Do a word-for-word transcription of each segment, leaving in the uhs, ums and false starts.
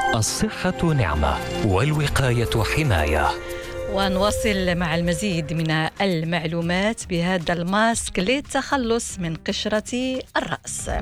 الصحة نعمة والوقاية حماية. ونواصل مع المزيد من المعلومات بهذا الماسك للتخلص من قشرة الرأس.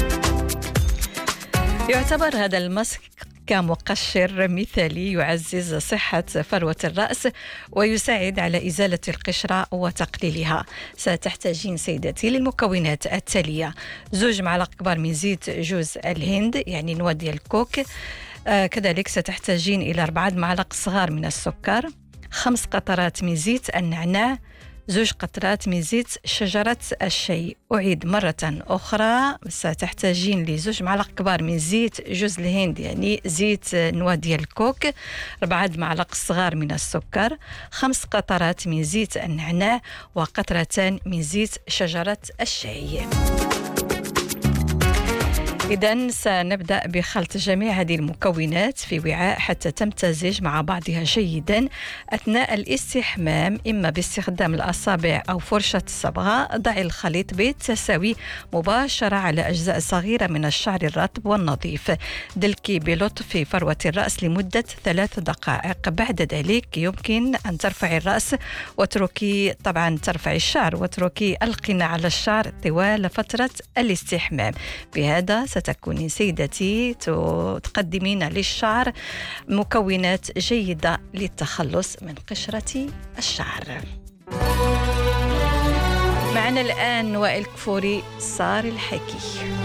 يعتبر هذا الماسك كمقشر مثالي يعزز صحة فروة الرأس ويساعد على إزالة القشرة وتقليلها. ستحتاجين سيدتي للمكونات التالية: زوج معلقة كبار من زيت جوز الهند يعني نوى ديال الكوك، آه كذلك ستحتاجين إلى أربعة معالق صغار من السكر، خمس قطرات من زيت النعناع، زوج قطرات من زيت شجرة الشاي. أعيد مرة أخرى، ستحتاجين لزوج معلق كبار من زيت جوز الهند يعني زيت نوى ديال الكوك، أربعة معالق صغار من السكر، خمس قطرات من زيت النعناع، وقطرتان من زيت شجرة الشاي. إذن سنبدأ بخلط جميع هذه المكونات في وعاء حتى تمتزج مع بعضها جيدا. أثناء الاستحمام إما باستخدام الأصابع أو فرشة الصبغة، ضعي الخليط بالتساوي مباشرة على أجزاء صغيرة من الشعر الرطب والنظيف. دلكي بلطف في فروة الرأس لمدة ثلاث دقائق. بعد ذلك يمكن أن ترفعي الرأس وتركي طبعا ترفعي الشعر وتركي القناع على الشعر طوال فترة الاستحمام. بهذا ستكوني سيدتي تقدمين للشعر مكونات جيدة للتخلص من قشرة الشعر. معنا الآن وائل كفوري صار الحكي.